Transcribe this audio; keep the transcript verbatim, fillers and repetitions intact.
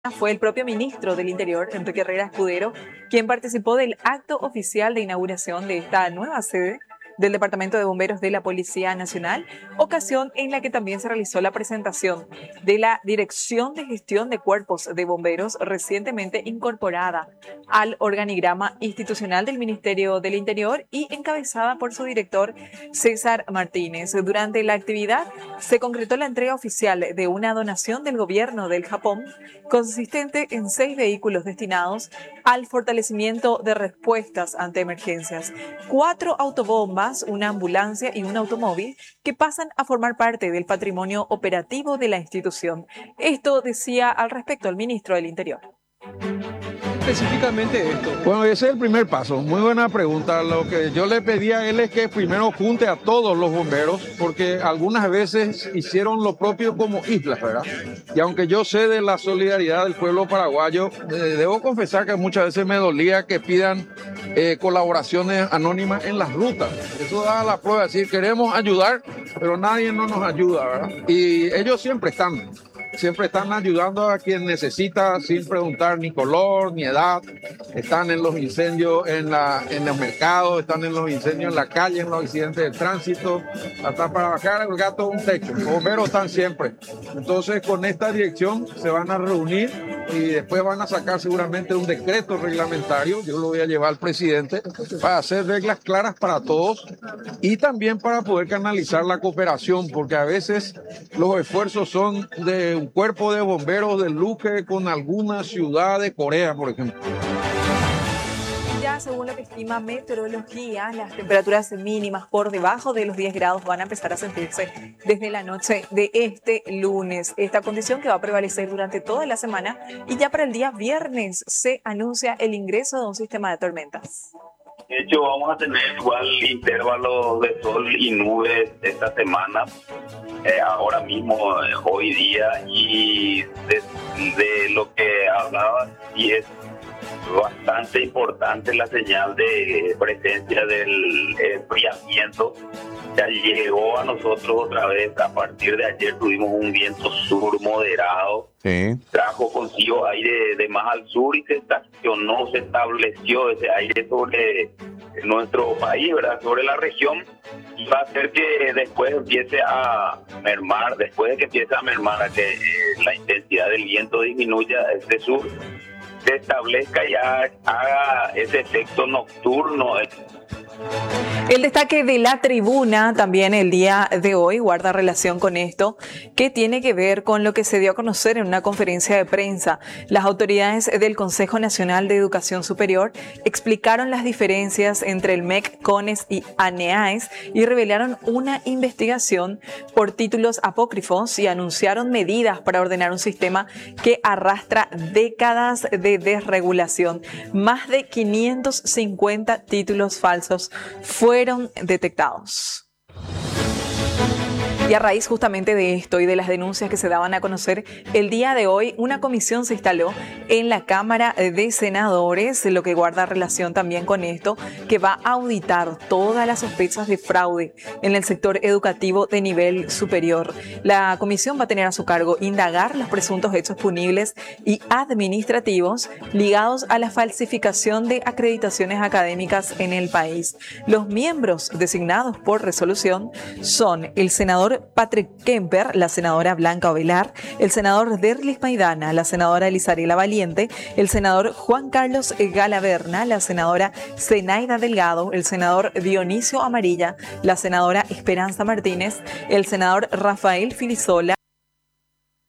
Fue el propio ministro del Interior, Enrique Herrera Escudero, quien participó del acto oficial de inauguración de esta nueva sede del Departamento de Bomberos de la Policía Nacional, ocasión en la que también se realizó la presentación de la Dirección de Gestión de Cuerpos de Bomberos, recientemente incorporada al organigrama institucional del Ministerio del Interior y encabezada por su director César Martínez. Durante la actividad se concretó la entrega oficial de una donación del gobierno del Japón, consistente en seis vehículos destinados al fortalecimiento de respuestas ante emergencias, cuatro autobombas, una ambulancia y un automóvil que pasan a formar parte del patrimonio operativo de la institución. Esto decía al respecto el ministro del Interior. Específicamente esto. Bueno, ese es el primer paso. Muy buena pregunta. Lo que yo le pedí a él es que primero junte a todos los bomberos, porque algunas veces hicieron lo propio como islas, ¿verdad? Y aunque yo sé de la solidaridad del pueblo paraguayo, eh, debo confesar que muchas veces me dolía que pidan eh, colaboraciones anónimas en las rutas. Eso da la prueba de decir, queremos ayudar, pero nadie no nos ayuda, ¿verdad? Y ellos siempre están. Siempre están ayudando a quien necesita sin preguntar ni color ni edad. Están en los incendios en, la, en los mercados, están en los incendios en la calle, en los accidentes de tránsito, hasta para bajar el gato un techo. Los bomberos están siempre. Entonces, con esta dirección se van a reunir y después van a sacar seguramente un decreto reglamentario. Yo lo voy a llevar al presidente para hacer reglas claras para todos y también para poder canalizar la cooperación, porque a veces los esfuerzos son de un cuerpo de bomberos de Luque con alguna ciudad de Corea, por ejemplo. Ya según lo que estima meteorología, las temperaturas mínimas por debajo de los diez grados van a empezar a sentirse desde la noche de este lunes. Esta condición que va a prevalecer durante toda la semana y ya para el día viernes se anuncia el ingreso de un sistema de tormentas. De hecho, vamos a tener igual intervalos de sol y nubes esta semana, eh, ahora mismo, eh, hoy día, y de, de lo que hablaba, y es bastante importante la señal de presencia del enfriamiento. Ya llegó a nosotros otra vez. A partir de ayer tuvimos un viento sur moderado. Sí. Trajo consigo aire de más al sur y se estacionó, se estableció ese aire sobre nuestro país, ¿verdad? Sobre la región. Y va a hacer que después empiece a mermar, después de que empiece a mermar, a que eh, la intensidad del viento disminuya desde sur, se establezca y haga ese efecto nocturno. El destaque de la tribuna también el día de hoy guarda relación con esto, que tiene que ver con lo que se dio a conocer en una conferencia de prensa. Las autoridades del Consejo Nacional de Educación Superior explicaron las diferencias entre el M E C, CONES y ANEAES y revelaron una investigación por títulos apócrifos y anunciaron medidas para ordenar un sistema que arrastra décadas de desregulación. Más de quinientos cincuenta títulos falsos fueron detectados. Y a raíz justamente de esto y de las denuncias que se daban a conocer, el día de hoy una comisión se instaló en la Cámara de Senadores, lo que guarda relación también con esto, que va a auditar todas las sospechas de fraude en el sector educativo de nivel superior. La comisión va a tener a su cargo indagar los presuntos hechos punibles y administrativos ligados a la falsificación de acreditaciones académicas en el país. Los miembros designados por resolución son el senador Patrick Kemper, la senadora Blanca Ovelar, el senador Derlis Maidana, la senadora Elizariela Valiente, el senador Juan Carlos Galaverna, la senadora Zenaida Delgado, el senador Dionisio Amarilla, la senadora Esperanza Martínez, el senador Rafael Filisola,